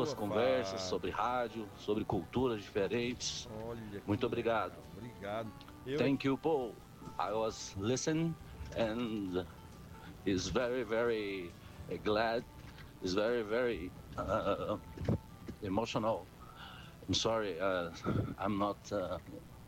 boas conversas sobre rádio, sobre culturas diferentes. Olha, muito obrigado. Obrigado. Thank you, Paul. I was listening and is very, very glad. Is very, very emotional. I'm sorry, I'm not